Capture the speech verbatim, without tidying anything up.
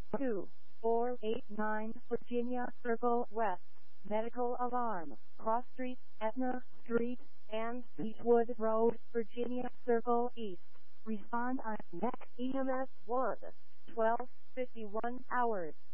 two four eight nine Virginia Circle West. Medical alarm. Cross Street, Etna Street, and Beechwood Road, Virginia Circle East. Respond on next E M S one. twelve fifty-one hours.